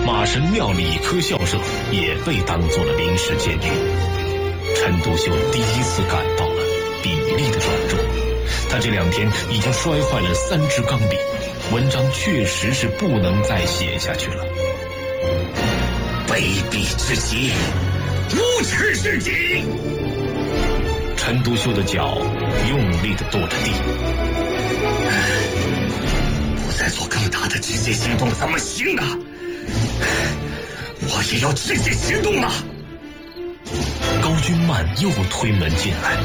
马神庙理科校舍也被当作了临时监狱。陈独秀第一次感到了比例的软弱，他这2天已经摔坏了3支钢笔，文章确实是不能再写下去了。 卑鄙之极，无耻至极！ 陈独秀的脚用力地跺着地。 不再做更大的直接行动怎么行啊？我也要直接行动了。 高君曼又推门进来。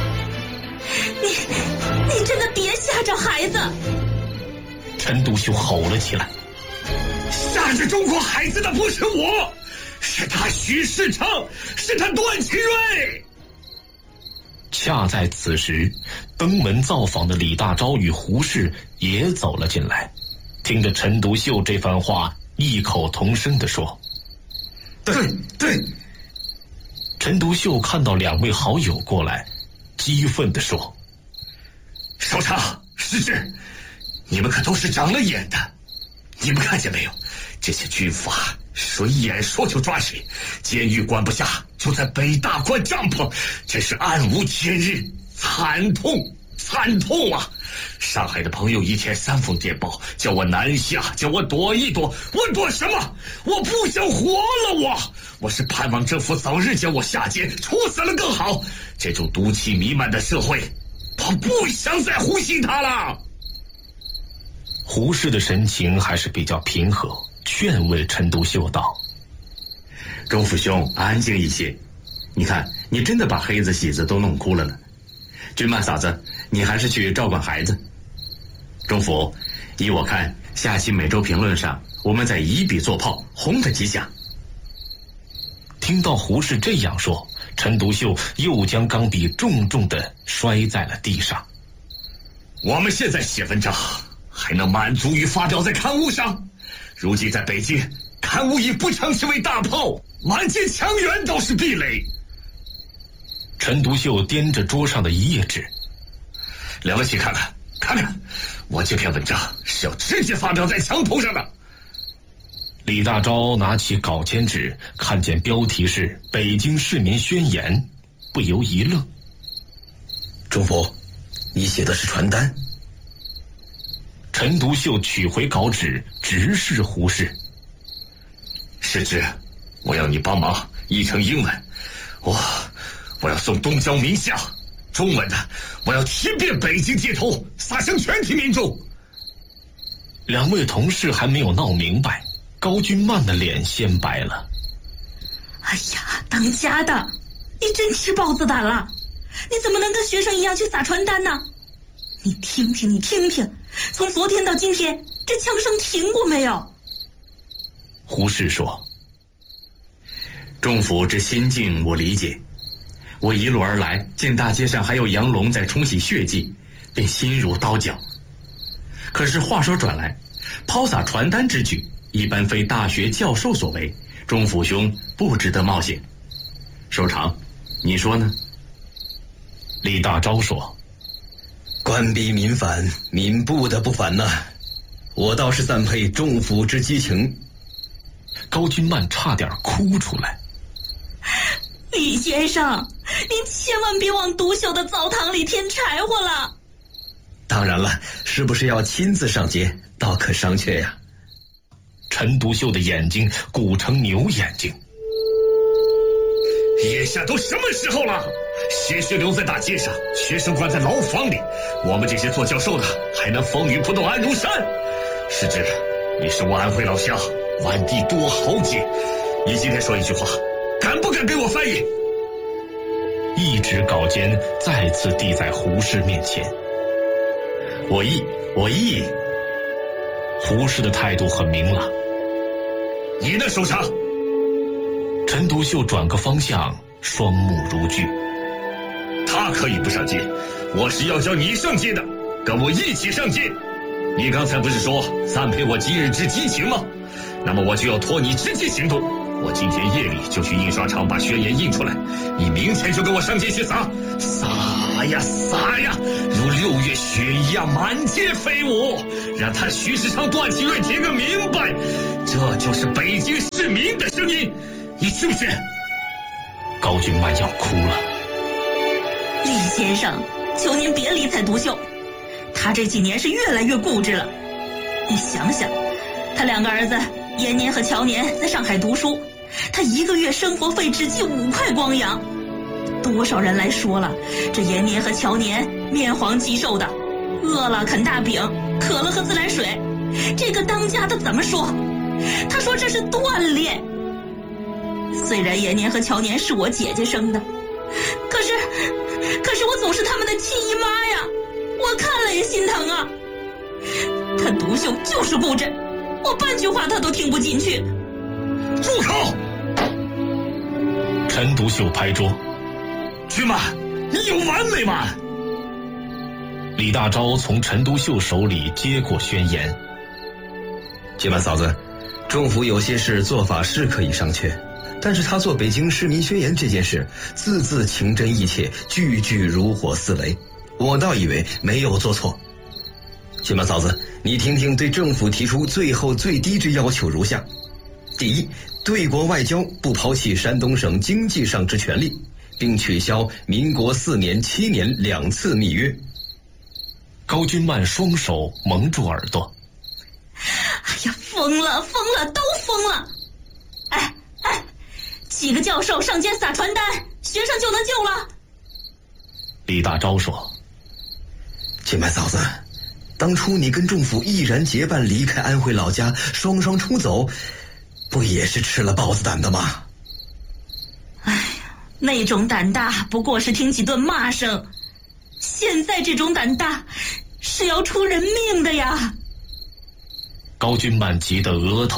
你真的别吓着孩子！ 陈独秀吼了起来。 吓着中国孩子的不是我，是他许世成，是他段祺瑞。 恰在此时，登门造访的李大钊与胡适也走了进来，听着陈独秀这番话，异口同声地说： 对。 陈独秀看到2位好友过来，激愤地说： 首长、师侄，你们可都是长了眼的，你们看见没有？这些军阀谁眼说就抓谁，监狱关不下就在北大关帐篷，真是暗无天日，惨痛啊！上海的朋友一天3封电报，叫我南下，叫我躲一躲，我躲什么？我不想活了，我是盼望政府早日将我下监，处死了更好。这种毒气弥漫的社会，我不想再呼吸它了。 胡适的神情还是比较平和，劝慰陈独秀道： 钟府兄，安静一些，你看你真的把黑子喜子都弄哭了呢。君曼嫂子，你还是去照管孩子。钟府，依我看，下期每周评论上我们再以笔作炮，轰的吉祥。 听到胡适这样说，陈独秀又将钢笔重重地摔在了地上。 我们现在写文章还能满足于发表在刊物上，如今在北京，刊物已不称其为大炮，满街枪员都是壁垒。 陈独秀掂着桌上的一页纸： 两位请看看，我这篇文章是要直接发表在墙头上的。 李大钊拿起稿笺纸，看见标题是《北京市民宣言》，不由一愣。 钟府，你写的是传单？ 陈独秀取回稿纸，直视胡适。 师侄，我要你帮忙译成英文，我要送东交民巷，中文的我要贴遍北京街头，洒向全体民众。 2位同事还没有闹明白，高君曼的脸先白了。 哎呀，当家的，你真吃豹子胆了！你怎么能跟学生一样去撒传单呢？你听听，从昨天到今天，这枪声停过没有？ 胡适说： 钟府之心境我理解，我一路而来，见大街上还有洋龙在冲洗血迹，便心如刀绞。可是话说转来，抛洒传单之举一般非大学教授所为，钟府兄不值得冒险。首长，你说呢？ 李大钊说： 官逼民反，民不得不反呐。我倒是赞佩钟府之激情。 高君曼差点哭出来。 李先生，您千万别往独秀的澡堂里添柴火了。 当然了，是不是要亲自上街，倒可商榷呀。 陈独秀的眼睛鼓成牛眼睛。 眼下都什么时候了？鲜血流在大街上，学生关在牢房里，我们这些做教授的还能风雨不动安如山？师侄，你是我安徽老乡，万地多豪杰，你今天说一句话，敢不敢给我翻译？ 一纸稿笺再次递在胡适面前。 我译。 胡适的态度很明朗。 你的首长。 陈独秀转个方向，双目如炬。 他可以不上街，我是要叫你上街的，跟我一起上街。你刚才不是说赞佩我今日之激情吗？那么我就要托你直接行动。 我今天夜里就去印刷厂把宣言印出来，你明天就跟我上街去撒呀，如6月雪一样满街飞舞，让他徐世昌、段祺瑞听个明白，这就是北京市民的声音，你去不去？ 高君曼要哭了。 李先生，求您别理睬独秀，他这几年是越来越固执了。你想想，他2个儿子延年和乔年在上海读书，他1个月生活费只计5块光洋。多少人来说了，这延年和乔年面黄肌瘦的，饿了啃大饼，渴了喝自来水，这个当家的怎么说？他说这是锻炼。虽然延年和乔年是我姐姐生的，可是我总是他们的亲姨妈呀，我看了也心疼啊。他独秀就是固执，我半句话他都听不进去。 住口！ 陈独秀拍桌： 君曼，你有完没完？ 李大钊从陈独秀手里接过宣言： 君曼嫂子，仲甫有些事做法是可以商榷，但是他做北京市民宣言这件事，字字情真意切，句句如火似雷，我倒以为没有做错。君曼嫂子，你听听对政府提出最后最低之要求如下：第一，对国外交不抛弃山东省经济上之权利，并取消民国4年、7年2次密约。 高君曼双手蒙住耳朵： 哎呀，疯了，都疯了！哎，几个教授上街撒传单，学生就能救了？ 李大钊说： 君曼嫂子，当初你跟仲甫毅然结伴离开安徽老家，双双出走，不也是吃了豹子胆的吗？ 哎呀，那种胆大不过是听几顿骂声，现在这种胆大是要出人命的呀！ 高君曼急得额头